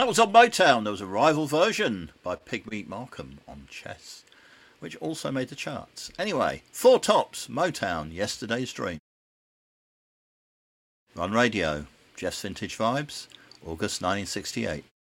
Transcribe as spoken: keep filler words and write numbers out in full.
That was on Motown. There was a rival version by Pigmeat Markham on Chess, which also made the charts. Anyway, Four Tops, Motown, Yesterday's Dream. Run Radio, Jeff's Vintage Vibes, August nineteen sixty-eight.